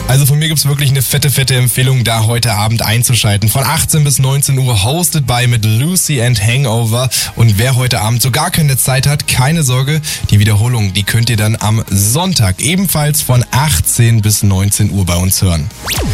Also von mir gibt's wirklich eine fette Empfehlung, da heute Abend einzuschalten. Von 18 bis 19 Uhr hosted by mit Lucy and Hangover. Und wer heute Abend so gar keine Zeit hat, keine Sorge, die Wiederholung, die könnt ihr dann am Sonntag ebenfalls von 18 bis 19 Uhr bei uns hören.